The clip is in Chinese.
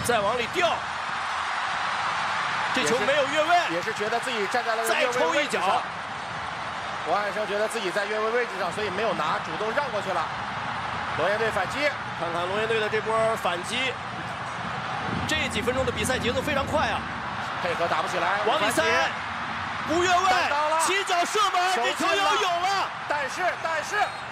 再往里吊，这球没有越位， 也是觉得自己站在了再抽一脚。 王汉生觉得自己在越位位置上，所以没有拿，主动让过去了。龙岩队反击， 看看龙岩队的这波反击，这几分钟的比赛节奏非常快啊， 配合打不起来， 往里塞，不越位，起脚射门，这球有了， 但是。